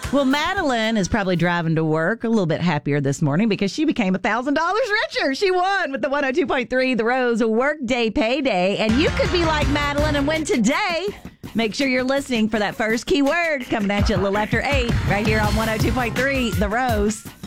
Well, Madeline is probably driving to work a little bit happier this morning because she became $1,000 richer. She won with the 102.3 The Rose Workday Payday. And you could be like Madeline and win today. Make sure you're listening for that first keyword coming at you a little after 8 right here on 102.3 The Rose.